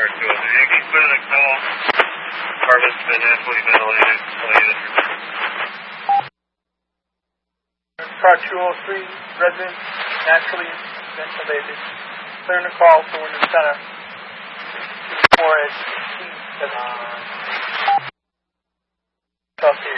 car 203. You can put in a call. Apartment's been heavily ventilated. Car 203, resident, naturally ventilated. Clearing the call for Wyndham Center. 4 at 1617. Talk to you.